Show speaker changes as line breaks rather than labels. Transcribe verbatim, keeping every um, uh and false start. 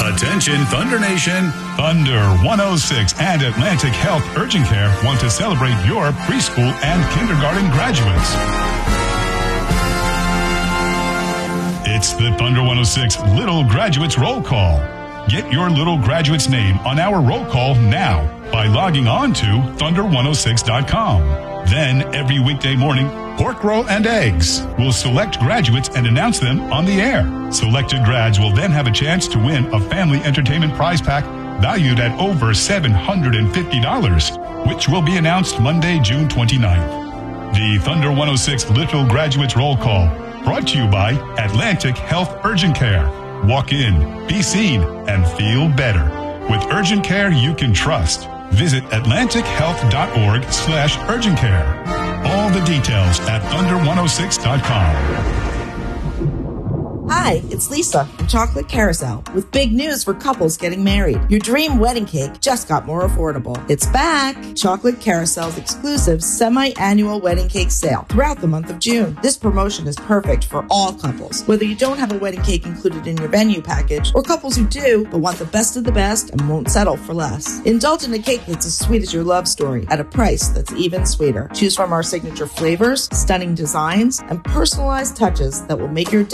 Attention Thunder Nation. Thunder one oh six and Atlantic Health Urgent Care want to celebrate your preschool and kindergarten graduates. It's the Thunder one oh six Little Graduates Roll Call. Get your little graduate's name on our roll call now by logging on to thunder one oh six dot com. Then, every weekday morning, Pork Roll and Eggs will select graduates and announce them on the air. Selected grads will then have a chance to win a family entertainment prize pack valued at over seven hundred fifty dollars, which will be announced Monday, June twenty-ninth. The Thunder one oh six Little Graduates Roll Call, brought to you by Atlantic Health Urgent Care. Walk in, be seen, and feel better. With urgent care you can trust. Visit atlantic health dot org slash urgent care. All the details at thunder one oh six dot com.
Hi, it's Lisa from Chocolate Carousel with big news for couples getting married. Your dream wedding cake just got more affordable. It's back! Chocolate Carousel's exclusive semi-annual wedding cake sale throughout the month of June. This promotion is perfect for all couples, whether you don't have a wedding cake included in your venue package or couples who do but want the best of the best and won't settle for less. Indulge in a cake that's as sweet as your love story at a price that's even sweeter. Choose from our signature flavors, stunning designs, and personalized touches that will make your